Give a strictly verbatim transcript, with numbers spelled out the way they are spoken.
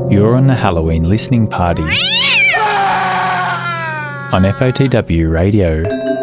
You're on the Halloween listening party on F O T W Radio.